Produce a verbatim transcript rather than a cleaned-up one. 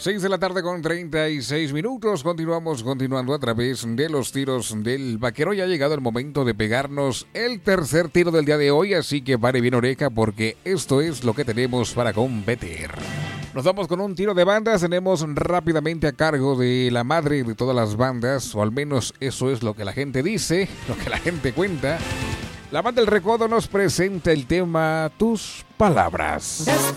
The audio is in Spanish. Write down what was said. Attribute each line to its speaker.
Speaker 1: seis de la tarde con treinta y seis minutos. Continuamos continuando a través de los tiros del vaquero. Ya ha llegado el momento de pegarnos el tercer tiro del día de hoy, así que pare bien oreja porque esto es lo que tenemos para competir. Nos vamos con un tiro de bandas. Tenemos rápidamente a cargo de la madre de todas las bandas, o al menos eso es lo que la gente dice, lo que la gente cuenta. La banda El Recodo nos presenta el tema Tus Palabras.